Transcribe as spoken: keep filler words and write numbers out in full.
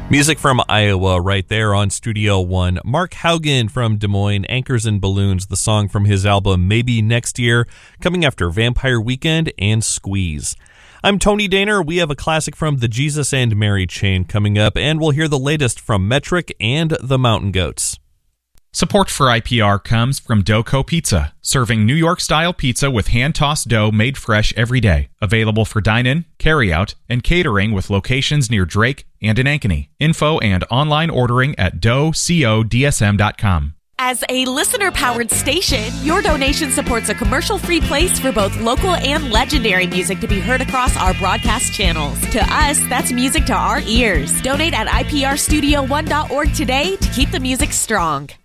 Music from Iowa right there on Studio One. Mark Haugen from Des Moines, Anchors and Balloons, the song from his album Maybe Next Year, coming after Vampire Weekend and Squeeze. I'm Tony Daner. We have a classic from the Jesus and Mary Chain coming up, and we'll hear the latest from Metric and the Mountain Goats. Support for I P R comes from Doco Pizza, serving New York-style pizza with hand-tossed dough made fresh every day. Available for dine-in, carry-out, and catering with locations near Drake and in Ankeny. Info and online ordering at dough co d s m dot com. As a listener-powered station, your donation supports a commercial-free place for both local and legendary music to be heard across our broadcast channels. To us, that's music to our ears. Donate at I P R studio one dot org today to keep the music strong.